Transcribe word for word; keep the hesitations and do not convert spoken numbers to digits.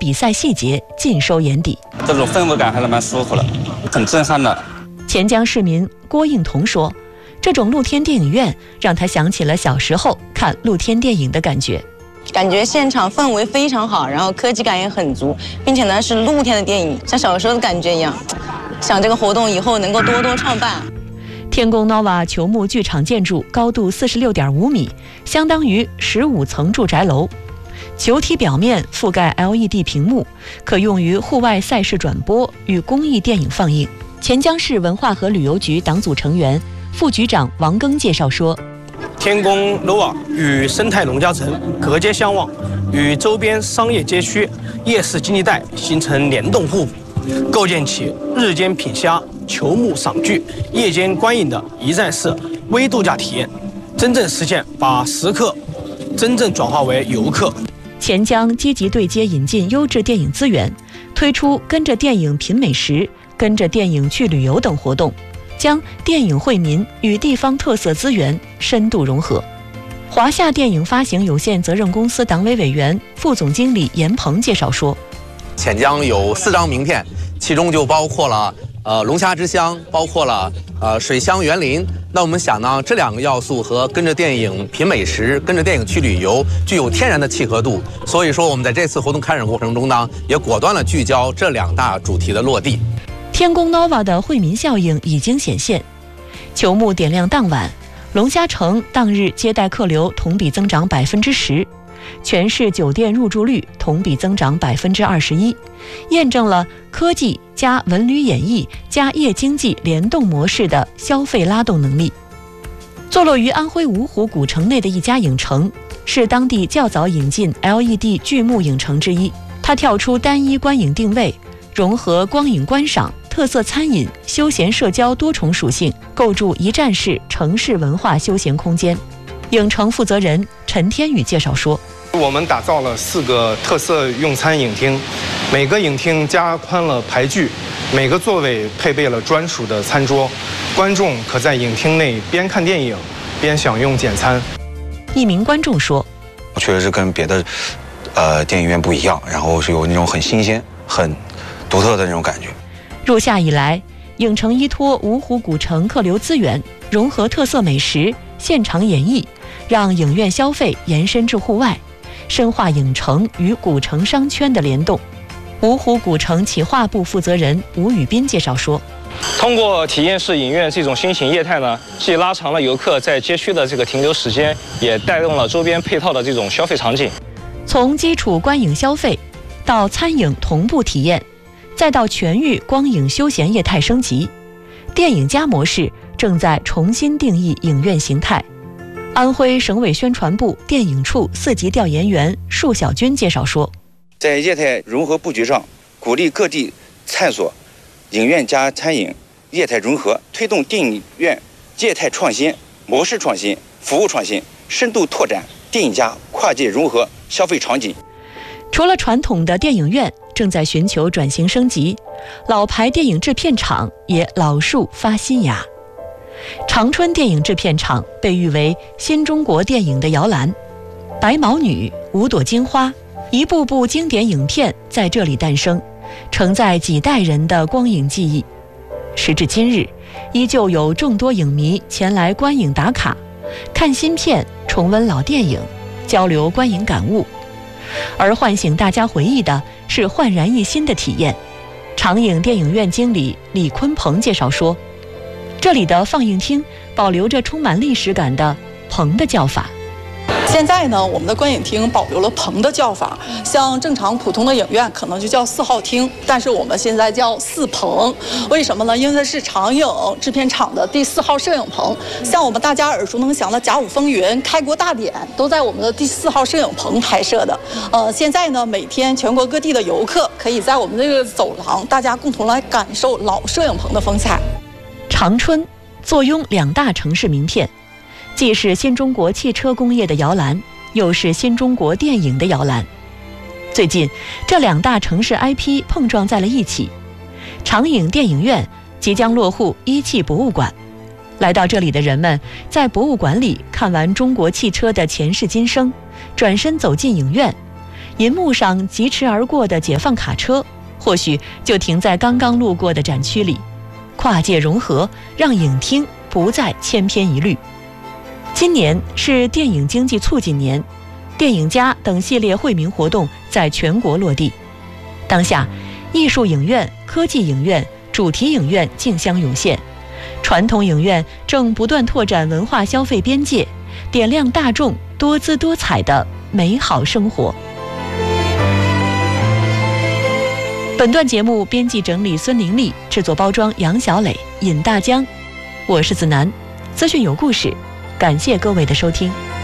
比赛细节尽收眼底。 这种氛围感还是蛮舒服的，很震撼的。 钱江市民郭应彤说，这种露天电影院让他想起了小时候看露天电影的感觉。 感觉现场氛围非常好，然后科技感也很足，并且呢是露天的电影，像小时候的感觉一样。想这个活动以后能够多多创办。 天宫 Nova 球幕剧场建筑高度 四十六点五米，相当于十五层住宅楼。球体表面覆盖 L E D 屏幕，可用于户外赛事转播与公益电影放映。钱江市文化和旅游局党组成员、副局长王庚介绍说， 天宫 Nova 与生态农家城隔街相望，与周边商业街区、夜市经济带形成联动互补，构建起日间品虾、球幕赏剧、夜间观影的一站式微度假体验，真正实现把食客真正转化为游客。 钱江积极对接引进优质电影资源，推出跟着电影品美食、跟着电影去旅游等活动，将电影惠民与地方特色资源深度融合。华夏电影发行有限责任公司党委委员、副总经理严鹏介绍说， 钱江有四张名片，其中就包括了呃龙虾之乡，包括了呃水乡园林。那我们想呢，这两个要素和跟着电影品美食、跟着电影去旅游具有天然的契合度，所以说我们在这次活动开展过程中呢，也果断了聚焦这两大主题的落地。 天宫 Nova 的惠民效应已经显现，球幕点亮当晚，龙虾城当日接待客流同比增长百分之十，全市酒店入住率同比增长百分之二十一，验证了科技加文旅演艺加夜经济联动模式的消费拉动能力。坐落于安徽芜湖古城内的一家影城，是当地较早引进 L E D 巨幕影城之一。它跳出单一观影定位，融合光影观赏、特色餐饮、休闲社交多重属性，构筑一站式城市文化休闲空间。影城负责人陈天宇介绍说， 我们打造了四个特色用餐影厅，每个影厅加宽了排距，每个座位配备了专属的餐桌，观众可在影厅内边看电影边享用简餐。 一名观众说， 确实是跟别的呃电影院不一样，然后是有那种很新鲜、很独特的那种感觉。 入夏以来，影城依托芜湖古城客流资源，融合特色美食、现场演绎，让影院消费延伸至户外，深化影城与古城商圈的联动。芜湖古城企划部负责人吴宇斌介绍说， 通过体验式影院这种新型业态呢，既拉长了游客在街区的这个停留时间，也带动了周边配套的这种消费场景。 从基础观影消费到餐饮同步体验，再到全域光影休闲业态升级，电影加模式正在重新定义影院形态。安徽省委宣传部电影处四级调研员束小军介绍说， 在业态融合布局上，鼓励各地探索影院加餐饮业态融合，推动电影院业态创新、模式创新、服务创新，深度拓展电影加跨界融合消费场景。 除了传统的电影院正在寻求转型升级，老牌电影制片厂也老树发新芽。长春电影制片厂被誉为新中国电影的摇篮，白毛女、五朵金花，一部部经典影片在这里诞生，承载几代人的光影记忆。时至今日，依旧有众多影迷前来观影打卡，看新片、重温老电影，交流观影感悟。而唤醒大家回忆的是焕然一新的体验。长影电影院经理李坤鹏介绍说，这里的放映厅保留着充满历史感的棚的叫法。 现在呢，我们的观影厅保留了棚的叫法，像正常普通的影院可能就叫四号厅，但是我们现在叫四棚。为什么呢？因为它是长影制片厂的第四号摄影棚，像我们大家耳熟能详的《甲午风云》《开国大典》都在我们的第四号摄影棚拍摄的。呃，现在呢，每天全国各地的游客可以在我们这个走廊，大家共同来感受老摄影棚的风采。 长春坐拥两大城市名片，既是新中国汽车工业的摇篮，又是新中国电影的摇篮。最近，这两大城市 I P 碰撞在了一起。长影电影院即将落户一汽博物馆，来到这里的人们在博物馆里看完中国汽车的前世今生，转身走进影院， 银幕上疾驰而过的解放卡车，或许就停在刚刚路过的展区里。跨界融合，让影厅不再千篇一律。今年是电影经济促进年，电影家等系列惠民活动在全国落地。当下，艺术影院、科技影院、主题影院竞相涌现，传统影院正不断拓展文化消费边界，点亮大众多姿多彩的美好生活。本段节目编辑整理孙玲丽，制作包装杨小磊、尹大江，我是子楠，资讯有故事，感谢各位的收听。